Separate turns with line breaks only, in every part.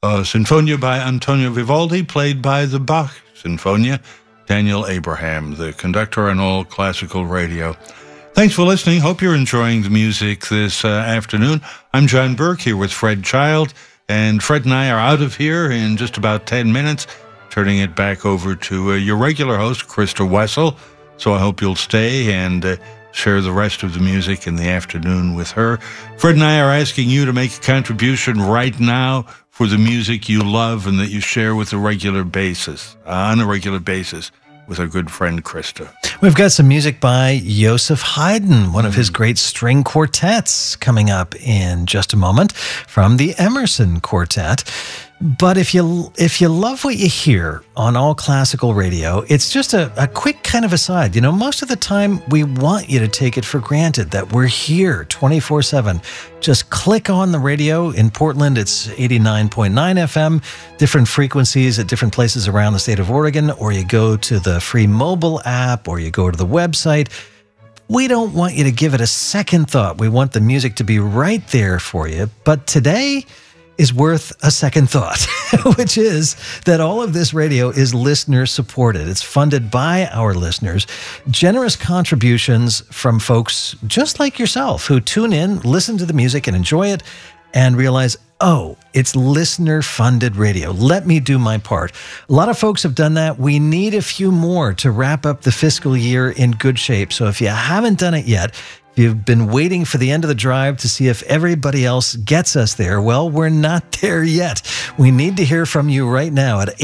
Sinfonia by Antonio Vivaldi, played by the Bach Sinfonia, Daniel Abraham, the conductor on All Classical Radio. Thanks for listening. Hope you're enjoying the music this afternoon. I'm John Burke here with Fred Child, and Fred and I are out of here in just about 10 minutes, turning it back over to your regular host, Krista Wessel. So I hope you'll stay and share the rest of the music in the afternoon with her. Fred and I are asking you to make a contribution right now for the music you love and that you share with on a regular basis with our good friend Krista.
We've got some music by Joseph Haydn, one of his great string quartets, coming up in just a moment from the Emerson Quartet. But if you love what you hear on All Classical Radio, it's just a quick kind of aside. You know, most of the time we want you to take it for granted that we're here 24/7. Just click on the radio. In Portland, it's 89.9 FM, different frequencies at different places around the state of Oregon, or you go to the free mobile app, or you go to the website. We don't want you to give it a second thought. We want the music to be right there for you. But today is worth a second thought, which is that all of this radio is listener supported. It's funded by our listeners. Generous contributions from folks just like yourself who tune in, listen to the music and enjoy it and realize, oh, it's listener funded radio. Let me do my part. A lot of folks have done that. We need a few more to wrap up the fiscal year in good shape. So if you haven't done it yet, you've been waiting for the end of the drive to see if everybody else gets us there. Well, we're not there yet. We need to hear from you right now at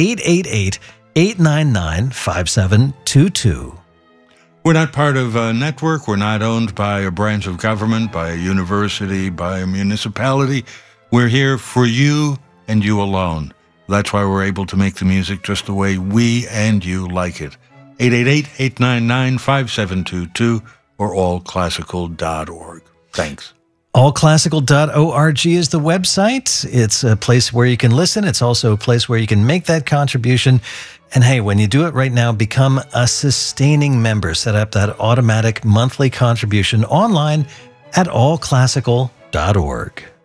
888-899-5722.
We're not part of a network. We're not owned by a branch of government, by a university, by a municipality. We're here for you and you alone. That's why we're able to make the music just the way we and you like it. 888-899-5722. or allclassical.org. Thanks.
Allclassical.org is the website. It's a place where you can listen. It's also a place where you can make that contribution. And hey, when you do it right now, become a sustaining member. Set up that automatic monthly contribution online at allclassical.org.